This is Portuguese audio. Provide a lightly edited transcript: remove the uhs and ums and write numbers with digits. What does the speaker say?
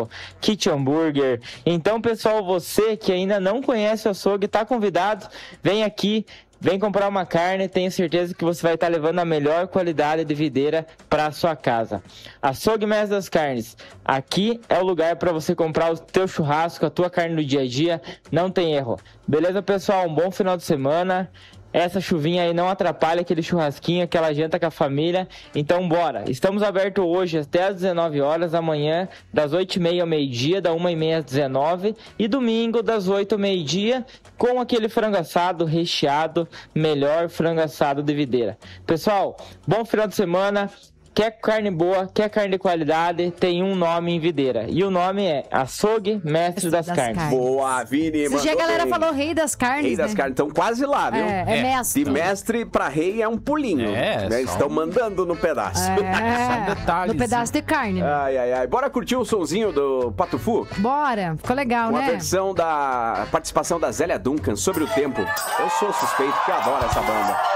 Grill, Kit Hambúrguer. Então, pessoal, você que ainda não conhece o açougue, tá convidado, vem aqui. Vem comprar uma carne, tenho certeza que você vai estar levando a melhor qualidade de videira para a sua casa. Açougue Mestre das Carnes, aqui é o lugar para você comprar o teu churrasco, a tua carne do dia a dia, não tem erro. Beleza, pessoal? Um bom final de semana. Essa chuvinha aí não atrapalha aquele churrasquinho, aquela janta com a família. Então, bora! Estamos abertos hoje até às 19 horas, amanhã das 8h30 ao meio-dia, da 1h30 às 19h e domingo das 8h ao meio-dia, com aquele frango assado recheado, melhor frango assado de videira. Pessoal, bom final de semana. Quer carne boa, quer carne de qualidade, tem um nome em videira. E o nome é Açougue Mestre das Carnes. Boa, Vini. Esse dia a galera falou Rei das Carnes, Rei das Carnes, então quase lá, viu? É mestre. De mestre pra rei é um pulinho. Né? Estão mandando no pedaço. Só detalhes. No pedaço de carne. Ai. Bora curtir o sonzinho do Patufu? Bora, ficou legal, Uma né? versão da participação da Zélia Duncan, Sobre o Tempo. Eu sou suspeito, porque eu adoro essa banda.